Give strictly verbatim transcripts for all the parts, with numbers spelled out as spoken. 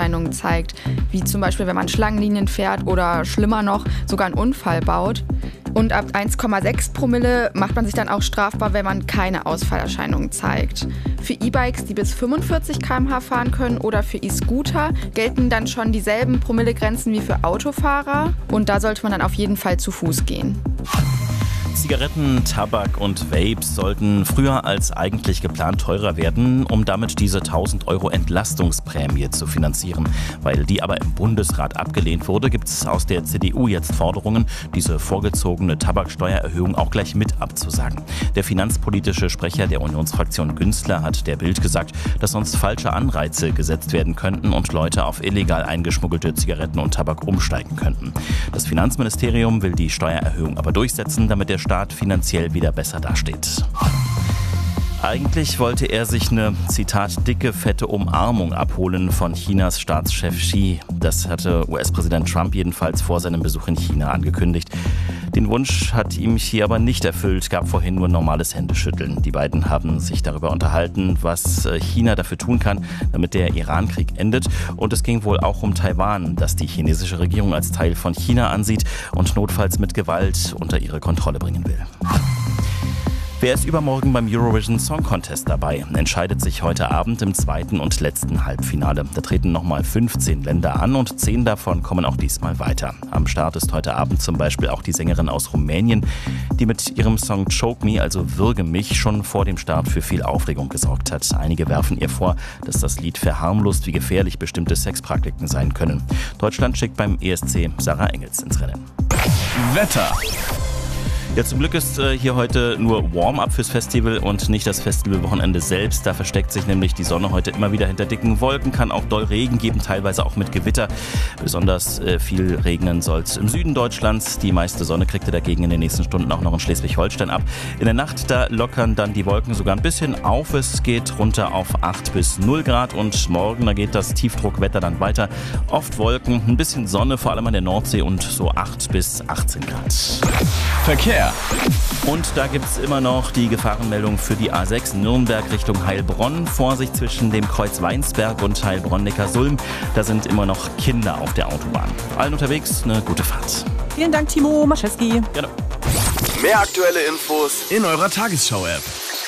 Auffallerscheinungen zeigt, wie zum Beispiel, wenn man Schlangenlinien fährt oder schlimmer noch, sogar einen Unfall baut. Und ab eins Komma sechs Promille macht man sich dann auch strafbar, wenn man keine Ausfallerscheinungen zeigt. Für E-Bikes, die bis fünfundvierzig Kilometer pro Stunde fahren können, oder für E-Scooter gelten dann schon dieselben Promillegrenzen wie für Autofahrer. Und da sollte man dann auf jeden Fall zu Fuß gehen. Zigaretten, Tabak und Vapes sollten früher als eigentlich geplant teurer werden, um damit diese tausend Euro Entlastungsprämie zu finanzieren. Weil die aber im Bundesrat abgelehnt wurde, gibt es aus der C D U jetzt Forderungen, diese vorgezogene Tabaksteuererhöhung auch gleich mit abzusagen. Der finanzpolitische Sprecher der Unionsfraktion Günzler hat der Bild gesagt, dass sonst falsche Anreize gesetzt werden könnten und Leute auf illegal eingeschmuggelte Zigaretten und Tabak umsteigen könnten. Das Finanzministerium will die Steuererhöhung aber durchsetzen, damit der Staat finanziell wieder besser dasteht. Eigentlich wollte er sich eine, Zitat, dicke, fette Umarmung abholen von Chinas Staatschef Xi. Das hatte U S-Präsident Trump jedenfalls vor seinem Besuch in China angekündigt. Den Wunsch hat ihm Xi aber nicht erfüllt, gab vorhin nur normales Händeschütteln. Die beiden haben sich darüber unterhalten, was China dafür tun kann, damit der Iran-Krieg endet. Und es ging wohl auch um Taiwan, das die chinesische Regierung als Teil von China ansieht und notfalls mit Gewalt unter ihre Kontrolle bringen will. Wer ist übermorgen beim Eurovision Song Contest dabei? Entscheidet sich heute Abend im zweiten und letzten Halbfinale. Da treten nochmal fünfzehn Länder an und zehn davon kommen auch diesmal weiter. Am Start ist heute Abend zum Beispiel auch die Sängerin aus Rumänien, die mit ihrem Song Choke Me, also Würge mich, schon vor dem Start für viel Aufregung gesorgt hat. Einige werfen ihr vor, dass das Lied verharmlost, wie gefährlich bestimmte Sexpraktiken sein können. Deutschland schickt beim E S C Sarah Engels ins Rennen. Wetter. Ja, zum Glück ist äh, hier heute nur Warm-up fürs Festival und nicht das Festivalwochenende selbst. Da versteckt sich nämlich die Sonne heute immer wieder hinter dicken Wolken, kann auch doll Regen geben, teilweise auch mit Gewitter. Besonders äh, viel regnen soll es im Süden Deutschlands. Die meiste Sonne kriegt ihr dagegen in den nächsten Stunden auch noch in Schleswig-Holstein ab. In der Nacht, da lockern dann die Wolken sogar ein bisschen auf. Es geht runter auf acht bis null Grad und morgen, da geht das Tiefdruckwetter dann weiter. Oft Wolken, ein bisschen Sonne, vor allem an der Nordsee und so acht bis achtzehn Grad. Verkehr. Und da gibt es immer noch die Gefahrenmeldung für die A sechs Nürnberg Richtung Heilbronn. Vorsicht zwischen dem Kreuz Weinsberg und Heilbronn-Neckarsulm. Da sind immer noch Kinder auf der Autobahn. Allen unterwegs eine gute Fahrt. Vielen Dank, Timo Maschewski. Gerne. Mehr aktuelle Infos in eurer Tagesschau-App.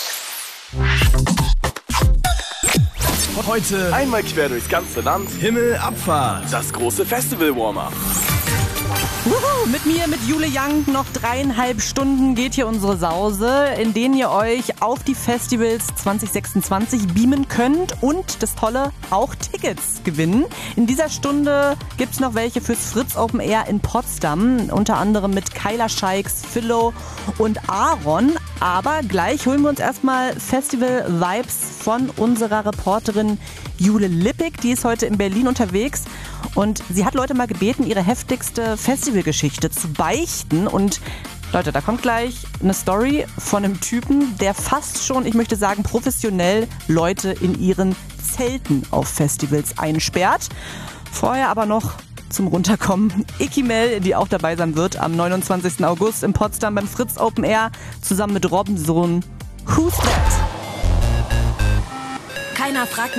Heute einmal quer durchs ganze Land. Himmelabfahrt. Das große Festival-Warm-up. Wuhu, mit mir, mit Jule Young, noch dreieinhalb Stunden geht hier unsere Sause, in denen ihr euch auf die Festivals zwanzig sechsundzwanzig beamen könnt und das Tolle, auch Tickets gewinnen. In dieser Stunde gibt's noch welche fürs Fritz Open Air in Potsdam, unter anderem mit Kyla Scheiks, Philo und Aaron. Aber gleich holen wir uns erstmal Festival-Vibes von unserer Reporterin Jule Lippig. Die ist heute in Berlin unterwegs und sie hat Leute mal gebeten, ihre heftigste Festivalgeschichte zu beichten. Und Leute, da kommt gleich eine Story von einem Typen, der fast schon, ich möchte sagen, professionell Leute in ihren Zelten auf Festivals einsperrt. Vorher aber noch zum Runterkommen Icky Mel, die auch dabei sein wird am neunundzwanzigsten August in Potsdam beim Fritz Open Air, zusammen mit Robbensohn Who's That? Keiner fragt